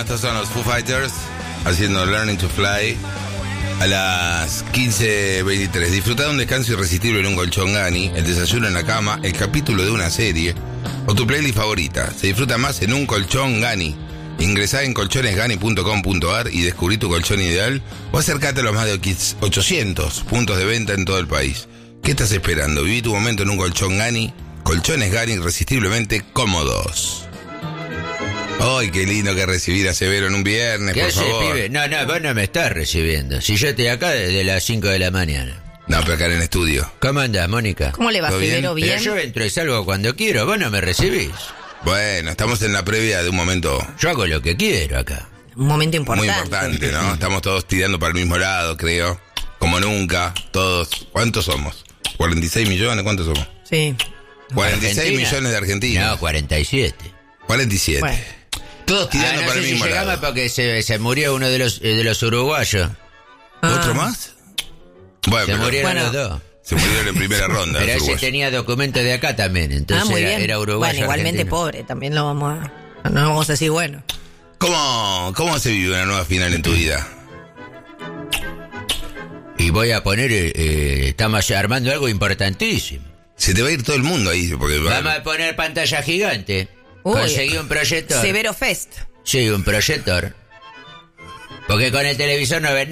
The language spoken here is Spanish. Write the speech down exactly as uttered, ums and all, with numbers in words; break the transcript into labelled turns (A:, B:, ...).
A: estos son los Foo Fighters haciendo Learning to Fly a las quince veintitrés. Disfruta de un descanso irresistible en un colchón Gani, el desayuno en la cama, el capítulo de una serie o tu playlist favorita. Se disfruta más en un colchón Gani. Ingresá en colchones gani punto com punto a r y descubrí tu colchón ideal o acércate a los más de ochocientos puntos de venta en todo el país. ¿Qué estás esperando? Viví tu momento en un colchón Gani. Colchones Gani irresistiblemente cómodos. ¡Ay, qué lindo que recibir a Severo en un viernes,
B: ¿Qué
A: por
B: hace,
A: favor!
B: pibe? No, no, vos no me estás recibiendo. Si yo estoy acá desde las cinco de la mañana.
A: No, pero acá en el estudio.
B: ¿Cómo andás, Mónica?
C: ¿Cómo le va,
A: ¿Todo bien?
C: Severo? ¿Bien?
B: Pero yo entro y salgo cuando quiero, vos no me recibís.
A: Bueno, estamos en la previa de un momento
B: Yo hago lo que quiero acá.
C: Un momento importante.
A: muy importante, ¿no? Estamos todos tirando para el mismo lado, creo. Como nunca, todos. ¿Cuántos somos? ¿cuarenta y seis millones? ¿Cuántos somos?
C: Sí.
A: cuarenta y seis
B: ¿Argentina?
A: millones de argentinos.
B: No, cuarenta y siete.
A: cuarenta y siete.
C: Bueno.
A: Todos tirando
B: Ah, no
A: para
B: sé
A: el
B: si
A: mismo
B: llegamos
A: lado.
B: porque se, se murió uno de los, eh, de los uruguayos.
A: ¿Otro
C: Ah.
A: más? Bueno,
B: Se
A: pero
B: murieron
C: Bueno.
B: los dos.
A: se murieron en primera ronda.
B: Pero
A: los
B: ese
A: uruguayos.
B: tenía documento de acá también, entonces
C: ah, muy
B: era,
C: bien.
B: era uruguayo.
C: Bueno, igualmente
B: argentino.
C: pobre, también lo vamos a... No vamos a decir bueno.
A: ¿Cómo, ¿Cómo se vive una nueva final en tu vida?
B: Y voy a poner, eh, eh, estamos armando algo importantísimo.
A: Se te va a ir todo el mundo ahí. Porque
B: Vamos a poner pantalla gigante.
C: Uy.
B: Conseguí un proyector.
C: Severo Fest.
B: Sí, un proyector. Porque con el televisor no ven